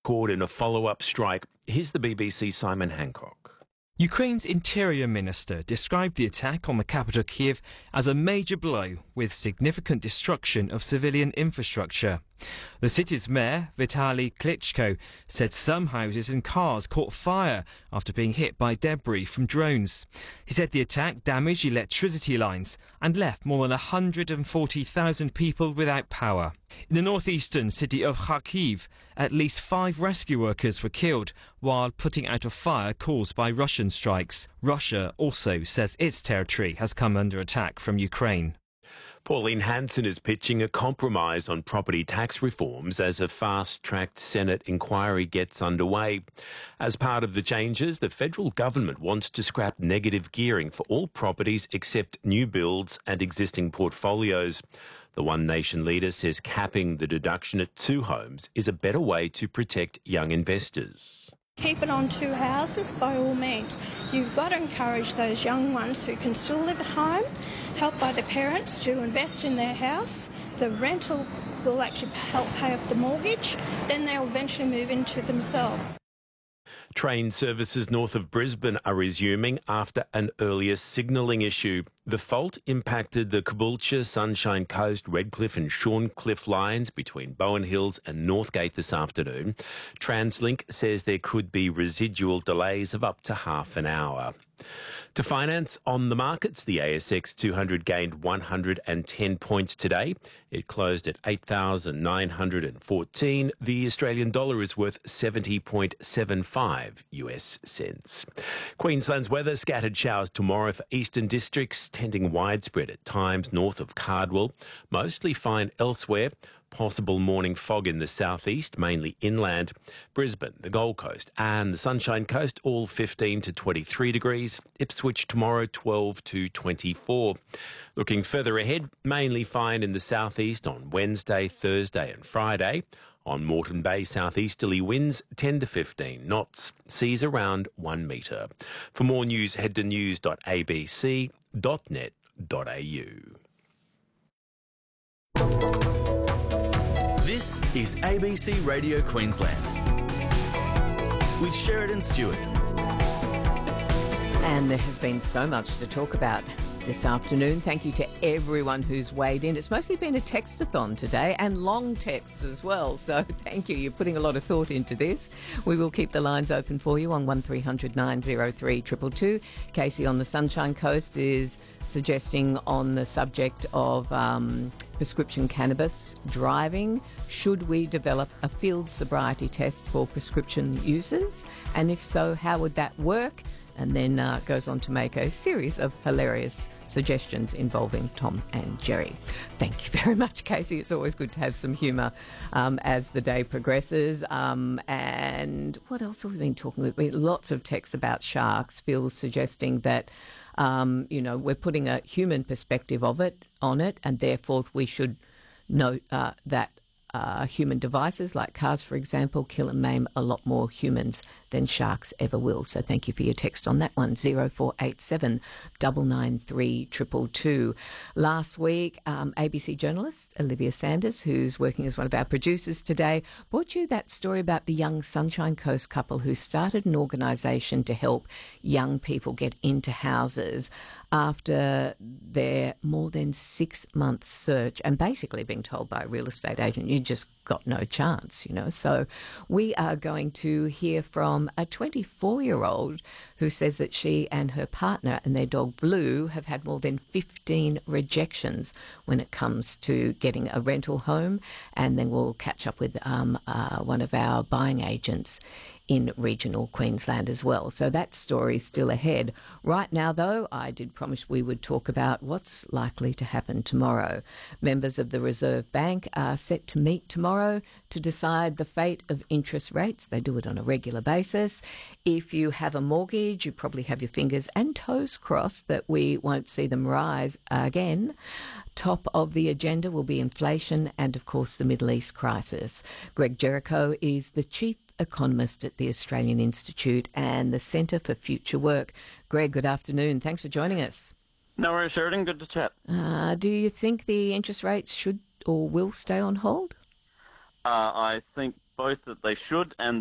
caught in a follow-up strike. Here's the BBC's Simon Hancock. Ukraine's interior minister described the attack on the capital Kyiv as a major blow with significant destruction of civilian infrastructure. The city's mayor, Vitaly Klitschko, said some houses and cars caught fire after being hit by debris from drones. He said the attack damaged electricity lines and left more than 140,000 people without power. In the northeastern city of Kharkiv, at least 5 rescue workers were killed while putting out a fire caused by Russian strikes. Russia also says its territory has come under attack from Ukraine. Pauline Hanson is pitching a compromise on property tax reforms as a fast-tracked Senate inquiry gets underway. As part of the changes, the federal government wants to scrap negative gearing for all properties except new builds and existing portfolios. The One Nation leader says capping the deduction at 2 homes is a better way to protect young investors. Keep it on 2 houses by all means. You've got to encourage those young ones who can still live at home, helped by the parents, to invest in their house. The rental will actually help pay off the mortgage. Then they'll eventually move into themselves. Train services north of Brisbane are resuming after an earlier signalling issue. The fault impacted the Caboolture, Sunshine Coast, Redcliffe and Shorncliffe lines between Bowen Hills and Northgate this afternoon. TransLink says there could be residual delays of up to half an hour. To finance on the markets, the ASX 200 gained 110 points today. It closed at 8,914. The Australian dollar is worth 70.75 US cents. Queensland's weather, scattered showers tomorrow for eastern districts, tending widespread at times north of Cardwell. Mostly fine elsewhere. Possible morning fog in the southeast, mainly inland. Brisbane, the Gold Coast and the Sunshine Coast, all 15 to 23 degrees. Ipswich tomorrow, 12 to 24. Looking further ahead, mainly fine in the southeast on Wednesday, Thursday and Friday. On Moreton Bay, southeasterly winds 10 to 15 knots, seas around 1 metre. For more news, head to news.abc.net.au. This is ABC Radio Queensland with Sheridan Stewart. And there has been so much to talk about this afternoon. Thank you to everyone who's weighed in. It's mostly been a textathon today and long texts as well. So thank you. You're putting a lot of thought into this. We will keep the lines open for you on 1300 903 222. Casey on the Sunshine Coast is suggesting on the subject of prescription cannabis driving, should we develop a field sobriety test for prescription users? And if so, how would that work? And then goes on to make a series of hilarious suggestions involving Tom and Jerry. Thank you very much, Casey. It's always good to have some humour as the day progresses. And what else have we been talking about? Lots of texts about sharks. Phil's suggesting that we're putting a human perspective on it, and therefore we should note that human devices like cars, for example, kill and maim a lot more humans than sharks ever will. So thank you for your text on that one, 0487 993 222. Last week, ABC journalist Olivia Sanders, who's working as one of our producers today, brought you that story about the young Sunshine Coast couple who started an organisation to help young people get into houses after their more than 6-month search and basically being told by a real estate agent, you just got no chance, So we are going to hear from a 24-year-old who says that she and her partner and their dog Blue have had more than 15 rejections when it comes to getting a rental home. And then we'll catch up with one of our buying agents in regional Queensland as well. So that story's still ahead. Right now, though, I did promise we would talk about what's likely to happen tomorrow. Members of the Reserve Bank are set to meet tomorrow to decide the fate of interest rates. They do it on a regular basis. If you have a mortgage, you probably have your fingers and toes crossed that we won't see them rise again. Top of the agenda will be inflation and, of course, the Middle East crisis. Greg Jericho is the chief economist at the Australian Institute and the Centre for Future Work. Greg, good afternoon. Thanks for joining us. No worries, Sheridan. Good to chat. Do you think the interest rates should or will stay on hold? I think both that they should and